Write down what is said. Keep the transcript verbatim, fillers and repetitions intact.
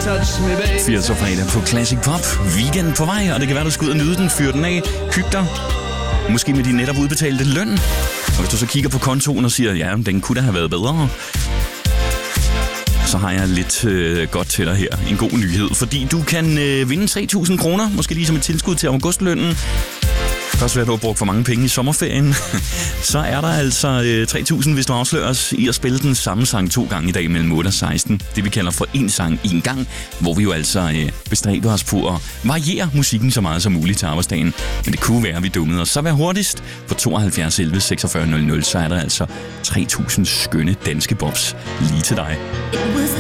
firs og fredag på Classic Pop. Weekend på vej, og det kan være, du skal ud og nyde den, fyr den af, hygge dig. Måske med din netop udbetalte løn. Og hvis du så kigger på kontoen og siger, ja, den kunne da have været bedre, så har jeg lidt øh, godt til dig her. En god nyhed, fordi du kan øh, vinde tre tusind kroner, måske lige som et tilskud til augustlønnen. Først vil du have brugt for mange penge i sommerferien. Så er der altså øh, tre tusind, hvis du afslører os i at spille den samme sang to gange i dag mellem otte og seksten. Det vi kalder for en sang en gang, hvor vi jo altså øh, bestræber os på at variere musikken så meget som muligt til arbejdsdagen. Men det kunne være, at vi dummede os. Så vær hurtigst på tooghalvfjerds elleve seksogfyrre nul nul, så er der altså tre tusind skønne danske bobs lige til dig.